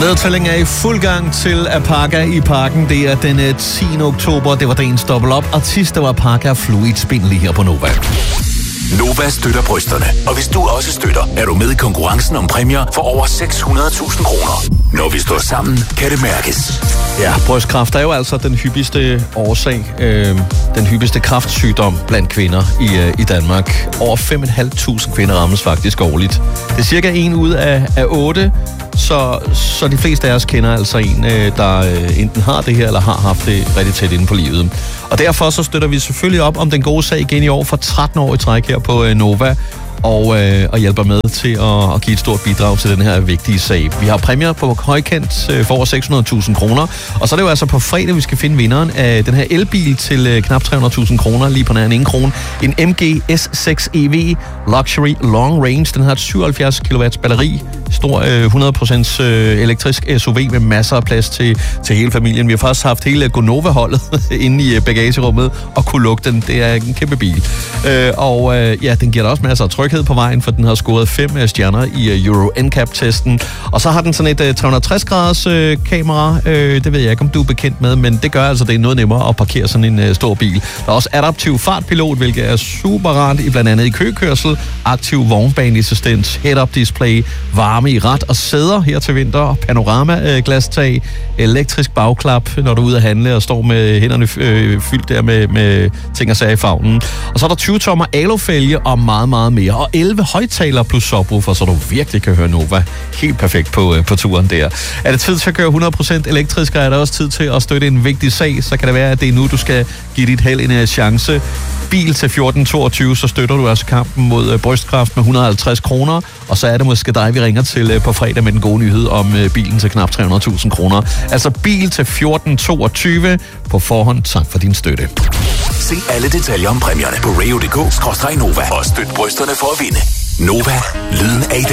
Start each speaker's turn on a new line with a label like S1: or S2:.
S1: Nedtællingen er i fuld gang til Apaka i Parken. Det er den 10. oktober. Det var dagens dobbelt op. Artist, der var Apaka Fluid Spin lige her på Nova.
S2: Nova støtter brysterne. Og hvis du også støtter, er du med i konkurrencen om præmier for over 600.000 kroner. Når vi står sammen, kan det mærkes.
S1: Ja, brystkræft er jo altså den hyppigste årsag, den hyppigste kræftsygdom blandt kvinder i Danmark. Over 5.500 kvinder rammes faktisk årligt. Det er cirka 1 ud af 8, så de fleste af os kender altså en, der enten har det her, eller har haft det rigtig tæt inde på livet. Og derfor så støtter vi selvfølgelig op om den gode sag igen i år for 13 år i træk her på Nova. Og hjælper med til at give et stort bidrag til den her vigtige sag. Vi har præmier på højkant for over 600.000 kroner, og så er det jo altså på fredag, vi skal finde vinderen af den her elbil til knap 300.000 kroner, lige på nær en 1 krone. En MG S6 EV Luxury Long Range. Den har et 77 kW batteri, stor 100% elektrisk SUV med masser af plads til hele familien. Vi har faktisk haft hele Gonova-holdet inde i bagagerummet og kunne lukke den. Det er en kæmpe bil. Den giver da også masser af tryghed på vejen, for den har scoret 5 stjerner i Euro NCAP-testen. Og så har den sådan et 360-graders kamera. Det ved jeg ikke, om du er bekendt med, men det gør altså, det er noget nemmere at parkere sådan en stor bil. Der er også adaptiv fartpilot, hvilket er super rart, blandt andet i køkørsel, aktiv vognbaneassistent, head-up display, varme i rat og sæder her til vinter, panorama-glastag, elektrisk bagklap, når du er ude at handle og står med hænderne fyldt der med ting og sager i favnen. Og så er der 20-tommer alufælge og meget, meget mere. Og 11 højtalere plus subwoofer, så du virkelig kan høre Nova. Helt perfekt på turen der. Er det tid til at køre 100% elektrisk, og er det også tid til at støtte en vigtig sag, så kan det være, at det er nu, du skal give dit held en chance. Bil til 1422, så støtter du altså kampen mod brystkræft med 150 kroner, og så er det måske dig, vi ringer til på fredag med den gode nyhed om bilen til knap 300.000 kroner. Altså bil til 1422 på forhånd. Tak for din støtte.
S2: Se alle detaljer om præmierne på radio.dk/Nova og støt brysterne for at vinde. Nova, lyden af